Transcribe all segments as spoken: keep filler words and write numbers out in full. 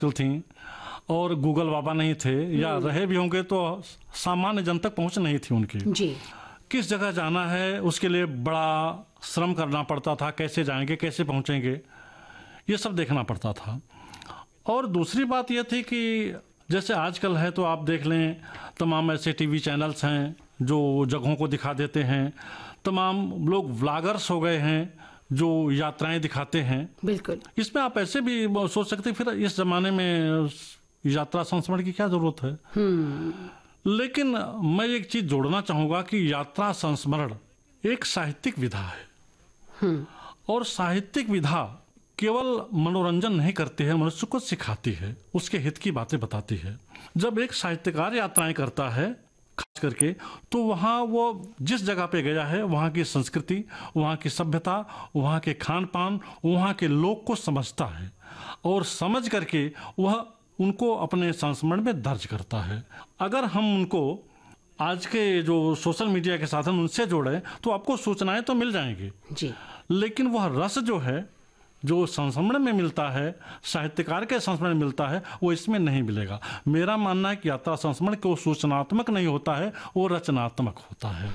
थी और गूगल बाबा नहीं थे, या रहे भी होंगे तो सामान्य जन तक पहुंच नहीं थी उनकी जी। किस जगह जाना है उसके लिए बड़ा श्रम करना पड़ता था, कैसे जाएंगे कैसे पहुंचेंगे ये सब देखना पड़ता था। और दूसरी बात यह थी कि जैसे आजकल है तो आप देख लें तमाम ऐसे टीवी चैनल्स हैं जो जगहों को दिखा देते हैं, तमाम लोग व्लॉगर्स हो गए हैं जो यात्राएं दिखाते हैं। बिल्कुल, इसमें आप ऐसे भी सोच सकते हैं फिर इस जमाने में यात्रा संस्मरण की क्या जरूरत है। लेकिन मैं एक चीज जोड़ना चाहूंगा कि यात्रा संस्मरण एक साहित्यिक विधा है और साहित्यिक विधा केवल मनोरंजन नहीं करती है, मनुष्य को सिखाती है, उसके हित की बातें बताती है। जब एक साहित्यकार यात्राएं करता है खास करके तो वहाँ वो जिस जगह पे गया है वहाँ की संस्कृति, वहाँ की सभ्यता, वहाँ के खान पान, वहाँ के लोग को समझता है और समझ करके वह उनको अपने संस्मरण में दर्ज करता है। अगर हम उनको आज के जो सोशल मीडिया के साधन उनसे जोड़े तो आपको सूचनाएं तो मिल जाएंगी जी, लेकिन वह रस जो है जो संस्मरण में मिलता है, साहित्यकार के संस्मरण में मिलता है, वो इसमें नहीं मिलेगा। मेरा मानना है कि यात्रा संस्मरण को सूचनात्मक नहीं होता है, वो रचनात्मक होता है।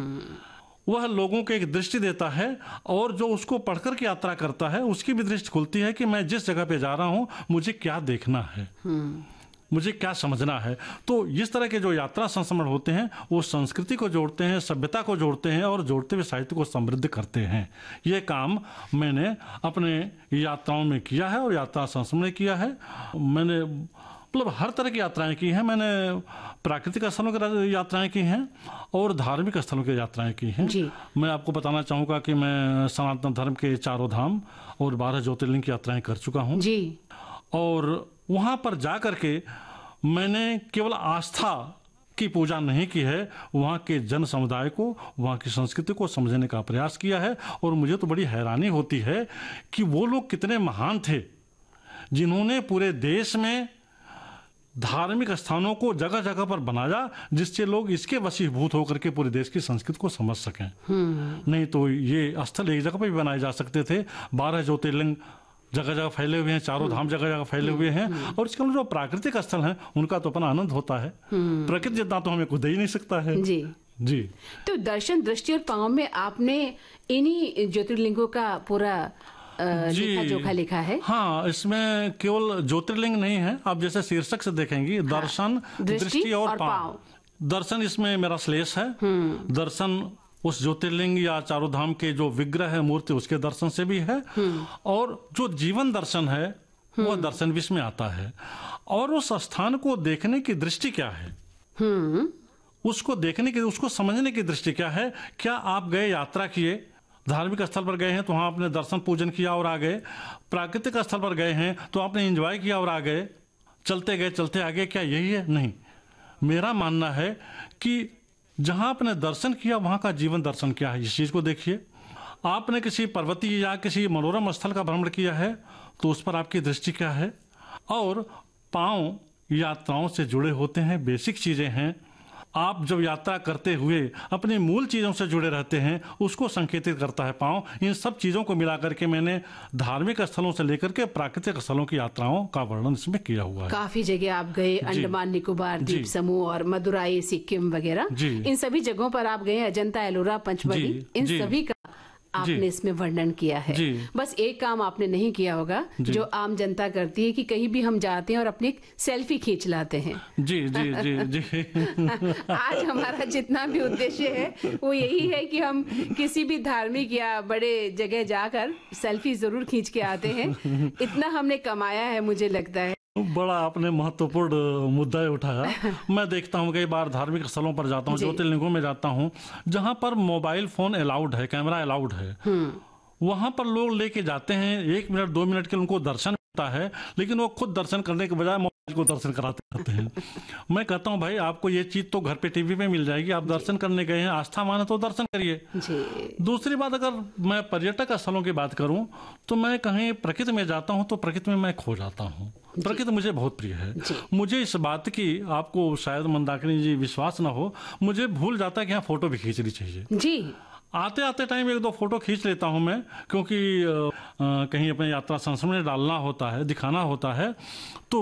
वह लोगों को एक दृष्टि देता है और जो उसको पढ़कर के यात्रा करता है उसकी भी दृष्टि खुलती है कि मैं जिस जगह पे जा रहा हूँ मुझे क्या देखना है, मुझे क्या समझना है। तो इस तरह के जो यात्रा संस्मरण होते हैं वो संस्कृति को जोड़ते हैं, सभ्यता को जोड़ते हैं और जोड़ते हुए साहित्य को समृद्ध करते हैं। ये काम मैंने अपने यात्राओं में किया है और यात्रा संस्मरण किया है। मैंने मतलब हर तरह की यात्राएं की हैं। मैंने प्राकृतिक स्थलों की यात्राएं की हैं और धार्मिक स्थलों की यात्राएं की हैं। मैं आपको बताना चाहूँगा कि मैं सनातन धर्म के चारों धाम और बारह ज्योतिर्लिंग की यात्राएं कर चुका हूँ जी। और वहाँ पर जा करके मैंने केवल आस्था की पूजा नहीं की है, वहाँ के जन समुदाय को, वहाँ की संस्कृति को समझने का प्रयास किया है। और मुझे तो बड़ी हैरानी होती है कि वो लोग कितने महान थे जिन्होंने पूरे देश में धार्मिक स्थानों को जगह जगह पर बनाया जिससे लोग इसके वशीभूत होकर के पूरे देश की संस्कृति को समझ सकें। नहीं तो ये स्थल एक जगह पर भी बनाए जा सकते थे। बारह ज्योतिर्लिंग जगह जगह फैले हुए हैं, चारों धाम जगह जगह फैले हुए हैं। और इसके जो प्राकृतिक स्थल हैं उनका तो अपना आनंद होता है, प्रकृति जितना तो हमें कुछ दे ही नहीं सकता है जी जी। तो दर्शन, दृष्टि और पांव में आपने इन्हीं ज्योतिर्लिंगों का पूरा लेखा जोखा लिखा है। हाँ, इसमें केवल ज्योतिर्लिंग नहीं है, आप जैसे शीर्षक से देखेंगी हाँ, दर्शन, दृष्टि और, और पांव। दर्शन इसमें मेरा श्लेष है। दर्शन उस ज्योतिर्लिंग या चारों धाम के जो विग्रह है, मूर्ति, उसके दर्शन से भी है। और जो जीवन दर्शन है वो दर्शन भी इसमें आता है। और उस स्थान को देखने की दृष्टि क्या है, उसको देखने की, उसको समझने की दृष्टि क्या है। क्या आप गए, यात्रा किए, धार्मिक स्थल पर गए हैं तो वहां आपने दर्शन पूजन किया और आ गए, प्राकृतिक स्थल पर गए हैं तो आपने एंजॉय किया और आ गए, चलते गए चलते आ गए, क्या यही है? नहीं। मेरा मानना है कि जहां आपने दर्शन किया वहां का जीवन दर्शन क्या है, इस चीज को देखिए। आपने किसी पर्वतीय या किसी मनोरम स्थल का भ्रमण किया है तो उस पर आपकी दृष्टि क्या है। और पांव यात्राओं से जुड़े होते हैं, बेसिक चीजें हैं। आप जब यात्रा करते हुए अपनी मूल चीजों से जुड़े रहते हैं उसको संकेतित करता है पांव। इन सब चीजों को मिलाकर के मैंने धार्मिक स्थलों से लेकर के प्राकृतिक स्थलों की यात्राओं का वर्णन इसमें किया हुआ है। काफी जगह आप गए, अंडमान निकोबार द्वीप समूह और मदुराई, सिक्किम वगैरह, इन सभी जगहों पर आप गए, अजंता, एलोरा, पंचमढ़ी, इन सभी का आपने इसमें वर्णन किया है। बस एक काम आपने नहीं किया होगा जो आम जनता करती है कि कहीं भी हम जाते हैं और अपनी सेल्फी खींच लाते हैं। जी जी जी जी। आज हमारा जितना भी उद्देश्य है वो यही है कि हम किसी भी धार्मिक या बड़े जगह जाकर सेल्फी जरूर खींच के आते हैं। इतना हमने कमाया है, मुझे लगता है। बड़ा आपने महत्वपूर्ण मुद्दा उठाया। मैं देखता हूँ कई बार धार्मिक स्थलों पर जाता हूँ, ज्योतिर्लिंगों में जाता हूँ जहाँ पर मोबाइल फोन अलाउड है, कैमरा अलाउड है, वहां पर लोग लेके जाते हैं। एक मिनट दो मिनट के उनको दर्शन मिलता है लेकिन वो खुद दर्शन करने के बजाय मोबाइल को दर्शन कराते रहते हैं। मैं कहता हूँ भाई आपको ये चीज तो घर पे टीवी पे मिल जाएगी, आप दर्शन करने गए हैं, आस्था माने तो दर्शन करिए। दूसरी बात, अगर मैं पर्यटक स्थलों की बात करूं तो मैं कहीं प्रकृति में जाता हूं तो प्रकृति में मैं खो जाता हूं। प्रकृति मुझे बहुत प्रिय है। मुझे इस बात की, आपको शायद मंदाकिनी जी विश्वास ना हो, मुझे भूल जाता है कि यहाँ फोटो भी खींचनी चाहिए जी। आते आते टाइम एक दो फोटो खींच लेता हूं मैं, क्योंकि कहीं अपने यात्रा संस्मरण डालना होता है, दिखाना होता है, तो